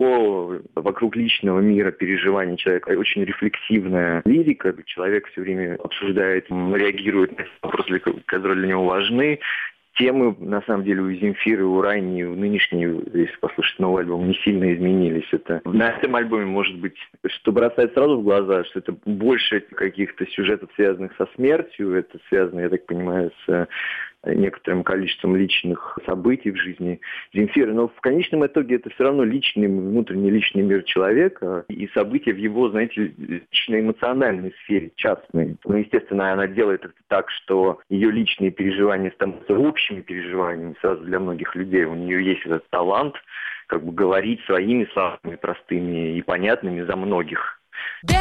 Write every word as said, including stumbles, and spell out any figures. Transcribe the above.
все вокруг личного мира, переживаний человека. Очень рефлексивная лирика. Человек все время обсуждает, реагирует на вопросы, которые для него важны. Темы, на самом деле, у Земфиры, у Райни, у нынешней, если послушать новый альбом, не сильно изменились. Это на этом альбоме, может быть, что бросает сразу в глаза, что это больше каких-то сюжетов, связанных со смертью. Это связано, я так понимаю, с некоторым количеством личных событий в жизни Земфиры. Но в конечном итоге это все равно личный, внутренний личный мир человека и события в его, знаете, лично-эмоциональной сфере, частной. Ну, естественно, она делает это так, что ее личные переживания становятся общими переживаниями сразу для многих людей. У нее есть этот талант как бы говорить своими словами простыми и понятными за многих.